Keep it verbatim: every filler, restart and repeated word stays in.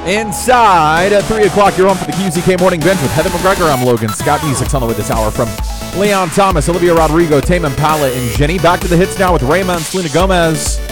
Inside at three o'clock, you're on for the Q Z K Morning Bench with Heather McGregor. I'm Logan Scott. Music's on the way this hour from Leon Thomas, Olivia Rodrigo, Tame Impala, and Jenny. Back to the hits now with Rayman, Selena Gomez.